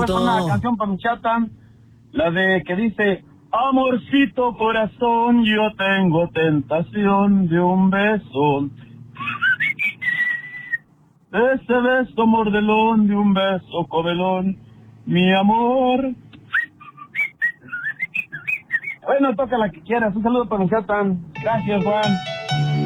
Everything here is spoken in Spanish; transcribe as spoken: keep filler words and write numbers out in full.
con una canción para mi chata, la de que dice: amorcito corazón, yo tengo tentación de un beso. De ese beso mordelón, de un beso comelón, mi amor. Bueno, toca la que quieras. Un saludo para mi chata. Gracias, Juan.